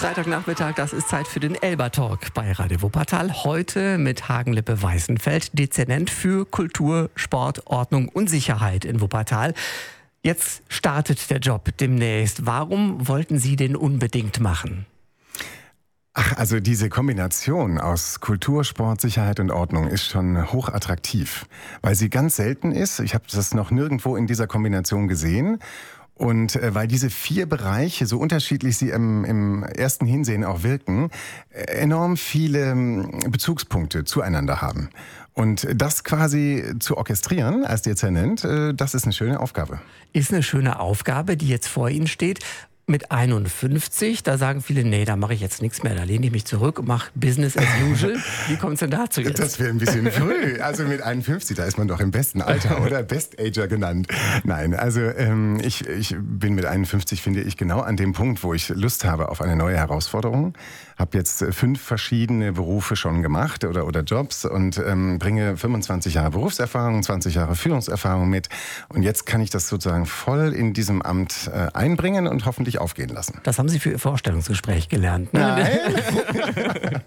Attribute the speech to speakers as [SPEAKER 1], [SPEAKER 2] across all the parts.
[SPEAKER 1] Freitagnachmittag, das ist Zeit für den Elba Talk bei Radio Wuppertal. Heute mit Hagen-Lippe-Weißenfeld, Dezernent für Kultur, Sport, Ordnung und Sicherheit in Wuppertal. Jetzt startet der Job demnächst. Warum wollten Sie den unbedingt machen?
[SPEAKER 2] Ach, also diese Kombination aus Kultur, Sport, Sicherheit und Ordnung ist schon hochattraktiv, weil sie ganz selten ist. Ich habe das noch nirgendwo in dieser Kombination gesehen. Und weil diese 4 Bereiche, so unterschiedlich sie im ersten Hinsehen auch wirken, enorm viele Bezugspunkte zueinander haben. Und das quasi zu orchestrieren als Dezernent, das ist eine schöne Aufgabe.
[SPEAKER 1] Ist eine schöne Aufgabe, die jetzt vor Ihnen steht. Mit 51, da sagen viele, nee, da mache ich jetzt nichts mehr, da lehne ich mich zurück und mache Business as usual. Wie kommt es denn dazu jetzt?
[SPEAKER 2] Das wäre ein bisschen früh. Also mit 51, da ist man doch im besten Alter, oder? Best-Ager genannt. Nein, also ich bin mit 51, finde ich, genau an dem Punkt, wo ich Lust habe auf eine neue Herausforderung. Habe jetzt 5 verschiedene Berufe schon gemacht oder Jobs und bringe 25 Jahre Berufserfahrung, 20 Jahre Führungserfahrung mit. Und jetzt kann ich das sozusagen voll in diesem Amt einbringen und hoffentlich aufgehen lassen.
[SPEAKER 1] Das haben Sie für Ihr Vorstellungsgespräch gelernt, ne?
[SPEAKER 2] Nein.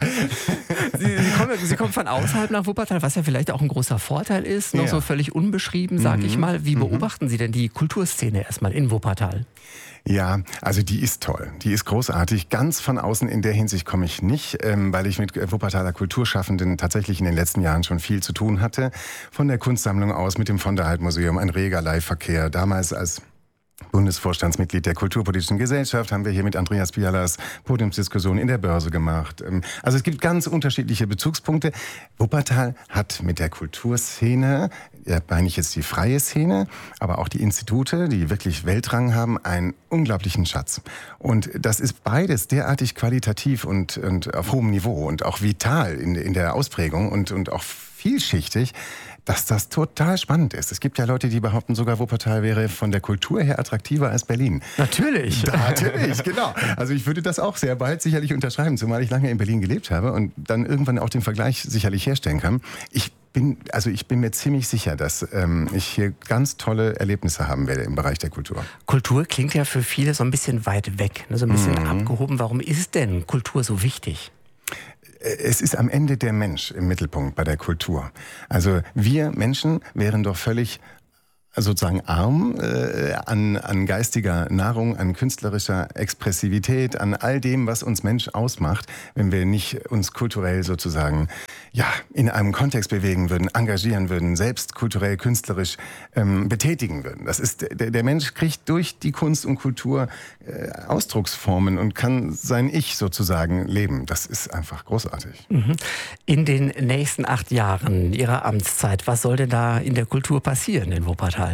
[SPEAKER 1] Sie kommen von außerhalb nach Wuppertal, was ja vielleicht auch ein großer Vorteil ist, noch so völlig unbeschrieben, sag ich mal. Wie beobachten Sie denn die Kulturszene erstmal in Wuppertal?
[SPEAKER 2] Ja, also die ist toll, die ist großartig. Ganz von außen in der Hinsicht komme ich nicht, weil ich mit Wuppertaler Kulturschaffenden tatsächlich in den letzten Jahren schon viel zu tun hatte. Von der Kunstsammlung aus mit dem von der Halt-Museum, ein reger Leihverkehr. Damals als Bundesvorstandsmitglied der Kulturpolitischen Gesellschaft haben wir hier mit Andreas Bialas Podiumsdiskussion in der Börse gemacht. Also es gibt ganz unterschiedliche Bezugspunkte. Wuppertal hat mit der Kulturszene, ja, meine ich jetzt die freie Szene, aber auch die Institute, die wirklich Weltrang haben, einen unglaublichen Schatz. Und das ist beides derartig qualitativ und auf hohem Niveau und auch vital in der Ausprägung und auch vielschichtig, dass das total spannend ist. Es gibt ja Leute, die behaupten, sogar Wuppertal wäre von der Kultur her attraktiver als Berlin.
[SPEAKER 1] Natürlich.
[SPEAKER 2] Natürlich, genau. Also ich würde das auch sehr bald sicherlich unterschreiben, zumal ich lange in Berlin gelebt habe und dann irgendwann auch den Vergleich sicherlich herstellen kann. Ich bin mir ziemlich sicher, dass ich hier ganz tolle Erlebnisse haben werde im Bereich der Kultur.
[SPEAKER 1] Kultur klingt ja für viele so ein bisschen weit weg, ne? So ein bisschen abgehoben. Warum ist denn Kultur so wichtig?
[SPEAKER 2] Es ist am Ende der Mensch im Mittelpunkt bei der Kultur. Also wir Menschen wären doch völlig sozusagen arm an geistiger Nahrung, an künstlerischer Expressivität, an all dem, was uns Mensch ausmacht, wenn wir nicht uns kulturell sozusagen in einem Kontext bewegen würden, engagieren würden, selbst kulturell, künstlerisch betätigen würden. Das ist der Mensch kriegt durch die Kunst und Kultur Ausdrucksformen und kann sein Ich sozusagen leben. Das ist einfach großartig.
[SPEAKER 1] In den nächsten 8 Jahren Ihrer Amtszeit, was soll denn da in der Kultur passieren in Wuppertal?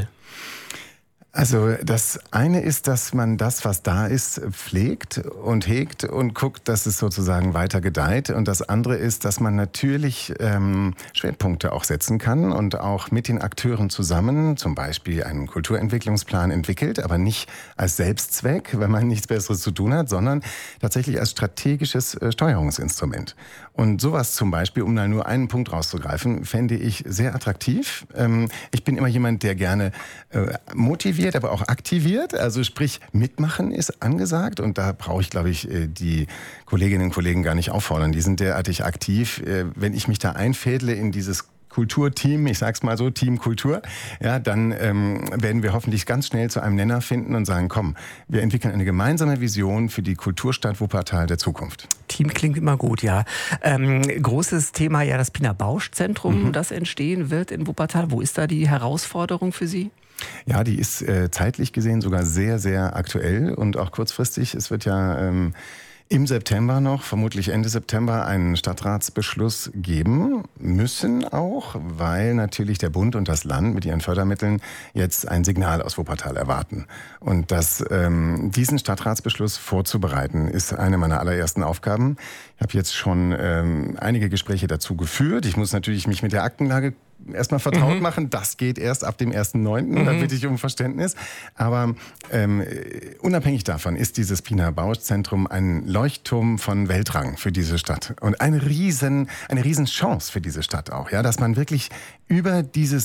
[SPEAKER 2] Also das eine ist, dass man das, was da ist, pflegt und hegt und guckt, dass es sozusagen weiter gedeiht. Und das andere ist, dass man natürlich Schwerpunkte auch setzen kann und auch mit den Akteuren zusammen zum Beispiel einen Kulturentwicklungsplan entwickelt, aber nicht als Selbstzweck, wenn man nichts Besseres zu tun hat, sondern tatsächlich als strategisches Steuerungsinstrument. Und sowas zum Beispiel, um da nur einen Punkt rauszugreifen, fände ich sehr attraktiv. Ich bin immer jemand, der gerne motiviert, aber auch aktiviert. Also sprich, mitmachen ist angesagt. Und da brauche ich, glaube ich, die Kolleginnen und Kollegen gar nicht auffordern. Die sind derartig aktiv. Wenn ich mich da einfädle in dieses Kulturteam, ich sag's mal so, Team Kultur, ja, dann werden wir hoffentlich ganz schnell zu einem Nenner finden und sagen, komm, wir entwickeln eine gemeinsame Vision für die Kulturstadt Wuppertal der Zukunft.
[SPEAKER 1] Team klingt immer gut, ja. Großes Thema ja das Pina Bausch Zentrum, das entstehen wird in Wuppertal. Wo ist da die Herausforderung für Sie?
[SPEAKER 2] Ja, die ist zeitlich gesehen sogar sehr, sehr aktuell und auch kurzfristig. Es wird ja im September noch, vermutlich Ende September, einen Stadtratsbeschluss geben müssen auch, weil natürlich der Bund und das Land mit ihren Fördermitteln jetzt ein Signal aus Wuppertal erwarten. Und diesen Stadtratsbeschluss vorzubereiten, ist eine meiner allerersten Aufgaben. Ich habe jetzt schon einige Gespräche dazu geführt. Ich muss natürlich mich mit der Aktenlage erstmal vertraut machen. Das geht erst ab dem 1.9., da bitte ich um Verständnis. Aber unabhängig davon ist dieses Pina Bausch Zentrum ein Leuchtturm von Weltrang für diese Stadt. Und eine riesen Chance für diese Stadt auch, ja, dass man wirklich über dieses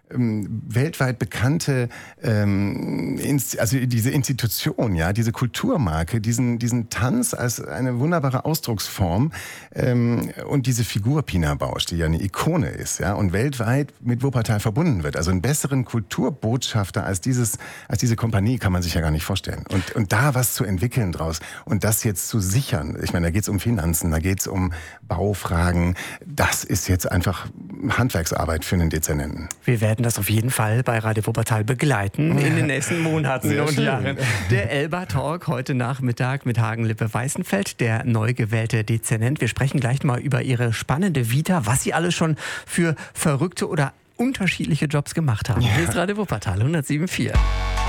[SPEAKER 2] weltweit bekannte, also diese Institution, ja, diese Kulturmarke, diesen Tanz als eine wunderbare Ausdrucksform und diese Figur Pina Bausch, die ja eine Ikone ist, ja, und weltweit mit Wuppertal verbunden wird. Also einen besseren Kulturbotschafter als diese Kompanie kann man sich ja gar nicht vorstellen. Und da was zu entwickeln draus und das jetzt zu sichern, ich meine, da geht es um Finanzen, da geht es um Baufragen, das ist jetzt einfach Handwerksarbeit für einen Dezernenten.
[SPEAKER 1] Wir werden das auf jeden Fall bei Radio Wuppertal begleiten in den nächsten Monaten und Jahren. Der Elba Talk heute Nachmittag mit Hagen Lippe-Weißenfeld, der neu gewählte Dezernent. Wir sprechen gleich mal über Ihre spannende Vita, was Sie alles schon für verrückte oder unterschiedliche Jobs gemacht haben. Hier ist Radio Wuppertal 107.4.